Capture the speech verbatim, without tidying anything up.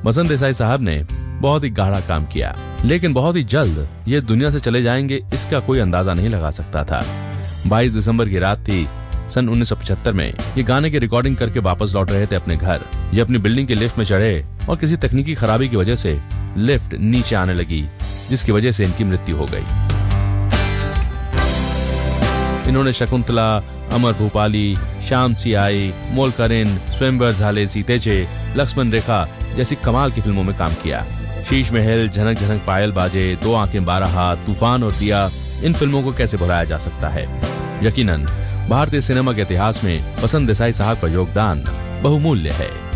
बसंत देसाई साहब ने बहुत ही गाढ़ा काम किया, लेकिन बहुत ही जल्द ये दुनिया से चले जाएंगे इसका कोई अंदाजा नहीं लगा सकता था। बाईस दिसंबर की रात थी सन उन्नीस सौ पचहत्तर में। ये गाने की रिकॉर्डिंग करके वापस लौट रहे थे अपने घर। ये अपनी बिल्डिंग के लिफ्ट में चढ़े और किसी तकनीकी खराबी की वजह से लिफ्ट नीचे आने लगी, जिसकी वजह से इनकी मृत्यु हो गई। इन्होंने शकुंतला, अमर भूपाली, श्याम सी आई, मोलकरिन, स्वयंवर झाले सीतेचे, लक्ष्मण रेखा जैसी कमाल की फिल्मों में काम किया। शीश महल, झनक झनक पायल बाजे, दो आंखें बारह हाथ, तूफान और दिया, इन फिल्मों को कैसे भुलाया जा सकता है। यकीनन भारतीय सिनेमा के इतिहास में बसंत देसाई साहब का योगदान बहुमूल्य है।